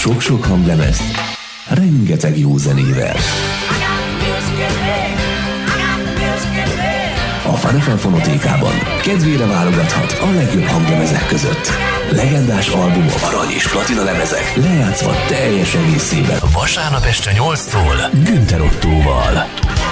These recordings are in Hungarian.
sok-sok hanglemezt, rengeteg jó zenével. A Fun FM fonotékában kedvére válogathat a legjobb hanglemezek között. Legendás albumok, arany és platina lemezek lejátszva teljes egészében. Vasárnap este 8-tól Günther Ottóval.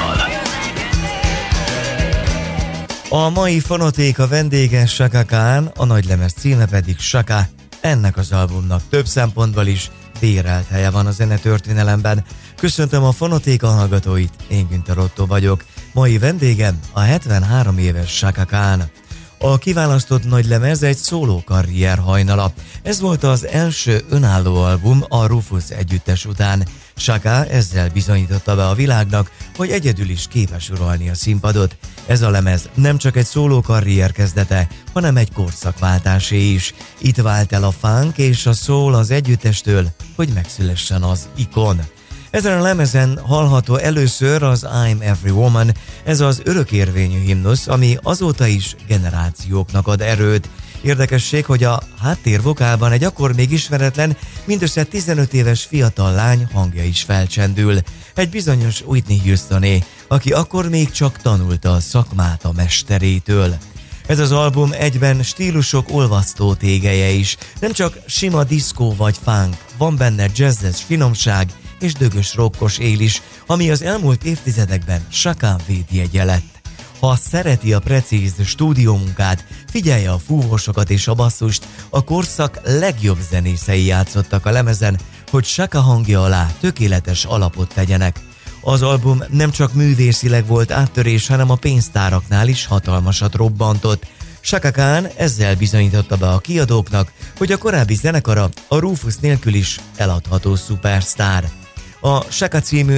A mai fonotéka vendége Chaka Khan, a nagylemez címe pedig Chaka. Ennek az albumnak több szempontból is bérelt helye van a zenetörténelemben. Köszöntöm a fonotéka hallgatóit, én Günther Ottó vagyok. Mai vendégem a 73 éves Chaka Khan. A kiválasztott nagylemez egy szóló karrier hajnala. Ez volt az első önálló album a Rufus együttes után. Chaka ezzel bizonyította be a világnak, hogy egyedül is képes uralni a színpadot. Ez a lemez nem csak egy szóló karrier kezdete, hanem egy korszakváltásé is. Itt vált el a funk és a soul az együttestől, hogy megszülessen az ikon. Ezen a lemezen hallható először az I'm Every Woman, ez az örökérvényű himnusz, ami azóta is generációknak ad erőt. Érdekesség, hogy a háttérvokálban egy akkor még ismeretlen, mindössze 15 éves fiatal lány hangja is felcsendül. Egy bizonyos Whitney Houstoné, aki akkor még csak tanulta a szakmát a mesterétől. Ez az album egyben stílusok olvasztó tégelye is, nem csak sima diszkó vagy funk, van benne jazzes finomság és dögös rockos él is, ami az elmúlt évtizedekben Chaka védjegye lett. Ha szereti a precíz stúdiómunkát, figyelje a fúvósokat és a basszust, a korszak legjobb zenészei játszottak a lemezen, hogy Chaka hangja alá tökéletes alapot tegyenek. Az album nem csak művészileg volt áttörés, hanem a pénztáraknál is hatalmasat robbantott. Chaka Khan ezzel bizonyította be a kiadóknak, hogy a korábbi zenekara a Rufus nélkül is eladható szupersztár. A Chaka című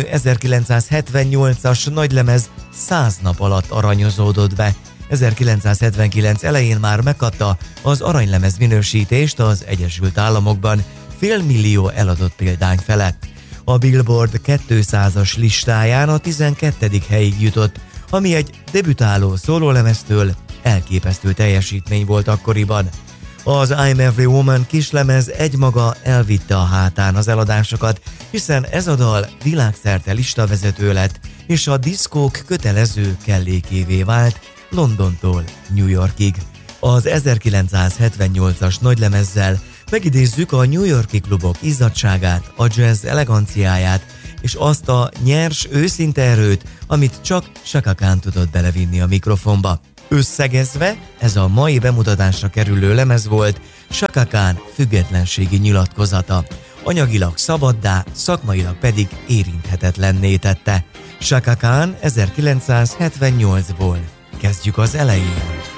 1978-as nagylemez 100 nap alatt aranyozódott be. 1979 elején már megkapta az aranylemez minősítést az Egyesült Államokban, 500 000 eladott példány felett. A Billboard 200-as listáján a 12. helyig jutott, ami egy debütáló szólólemeztől elképesztő teljesítmény volt akkoriban. Az I'm Every Woman kislemez egymaga elvitte a hátán az eladásokat, hiszen ez a dal világszerte listavezető lett, és a diszkók kötelező kellékévé vált Londontól New Yorkig. Az 1978-as nagylemezzel megidézzük a New York-i klubok izzadságát, a jazz eleganciáját, és azt a nyers, őszinte erőt, amit csak Chaka Khan tudott belevinni a mikrofonba. Összegezve, ez a mai bemutatásra kerülő lemez volt Chaka Khan függetlenségi nyilatkozata. Anyagilag szabaddá, szakmailag pedig érinthetetlenné tette. Chaka Khan 1978-ból. Kezdjük az elején.